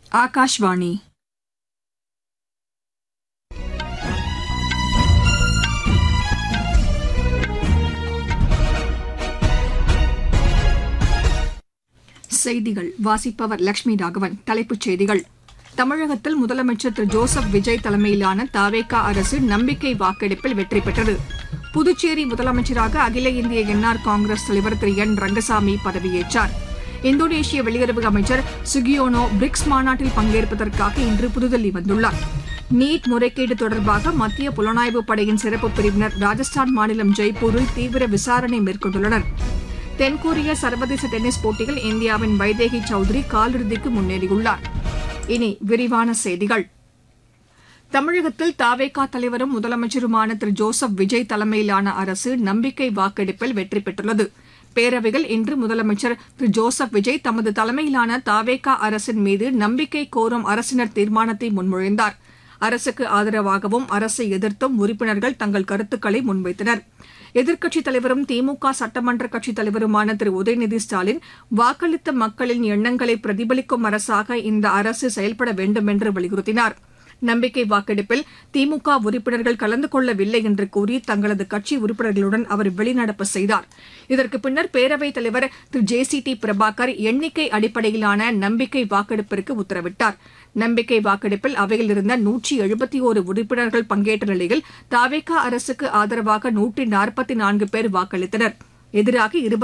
ஆகாஷ்வாணி. செய்திகள் வாசிப்பவர் லட்சுமி ராகவன். தலைப்புச் செய்திகள்: தமிழகத்தில் முதலமைச்சர் திரு ஜோசப் விஜய் தலைமையிலான தவேகா அரசு நம்பிக்கை வாக்கெடுப்பில் வெற்றி பெற்றது. புதுச்சேரி முதலமைச்சராக அகில இந்திய என்ஆர் காங்கிரஸ் தலைவர் திரு என் ரங்கசாமி பதவியேற்றார். இந்தோனேஷிய வெளியுறவு அமைச்சர் சுகியோனோ பிரிக்ஸ் மாநாட்டில் பங்கேற்பதற்காக இன்று புதுதில்லி வந்துள்ளார். நீட் முறைகேடு தொடர்பாக மத்திய புலனாய்வு படையின் சிறப்பு பிரிவினர் ராஜஸ்தான் மாநிலம் ஜெய்ப்பூரில் தீவிர விசாரணை மேற்கொண்டுள்ளனர். தென்கொரிய சர்வதேச டென்னிஸ் போட்டியில் இந்தியாவின் வைதேகி சௌத்ரி காலிறுதிக்கு முன்னேறியுள்ளார். இனி விரிவான செய்திகள். தமிழகத்தில் தவேகா தலைவரும் முதலமைச்சருமான திரு ஜோசப் விஜய் தலைமையிலான அரசு நம்பிக்கை வாக்கெடுப்பில் வெற்றி பெற்றுள்ளது. பேரவையில் இன்று முதலமைச்சர் திரு ஜோசப் விஜய் தமது தலைமையிலான தவேகா அரசின் மீது நம்பிக்கை கோரும் அரசினர் தீர்மானத்தை முன்மொழிந்தார். அரசுக்கு ஆதரவாகவும் அரசை எதிர்த்தும் உறுப்பினர்கள் தங்கள் கருத்துக்களை முன்வைத்தனர். எதிர்க்கட்சித் தலைவரும் திமுக சட்டமன்ற கட்சித் தலைவருமான திரு உதயநிதி ஸ்டாலின் வாக்களித்த மக்களின் எண்ணங்களை பிரதிபலிக்கும் அரசாக இந்த அரசு செயல்பட வேண்டும் என்று வலியுறுத்தினார். நம்பிக்கை வாக்கெடுப்பில் திமுக உறுப்பினர்கள் கலந்து கொள்ளவில்லை என்று கூறி தங்களது கட்சி உறுப்பினர்களுடன் அவர் வெளிநடப்பு செய்தார். இதற்கு பின்னர் பேரவைத் தலைவர் திரு ஜே.சி.டி. பிரபாகர் எண்ணிக்கை அடிப்படையிலான நம்பிக்கை வாக்கெடுப்பிற்கு உத்தரவிட்டார். நம்பிக்கை வாக்கெடுப்பில் அவையில் இருந்த 171 உறுப்பினர்கள் பங்கேற்ற நிலையில் தவேகா அரசுக்கு ஆதரவாக 144 பேர் வாக்களித்தனர். எதிராக